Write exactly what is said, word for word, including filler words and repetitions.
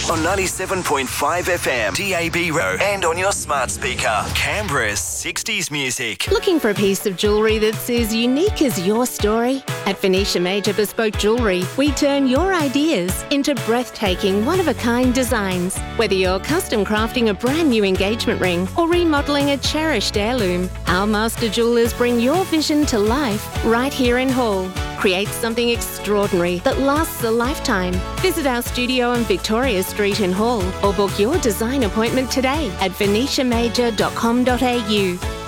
on ninety-seven point five F M, D A B Road, and on your smart speaker. Canberra's sixties music. Looking for a piece of jewellery that's as unique as your story? At Venetia Major Bespoke Jewellery, we turn your ideas into breathtaking, one-of-a-kind designs. Whether you're custom crafting a brand new engagement ring or remodelling a cherished heirloom, our master jewellers bring your vision to life right here in Hull. Create something extraordinary that lasts a lifetime. Visit our studio on Victoria Street in Hull or book your design appointment today at venetia major dot com dot a u.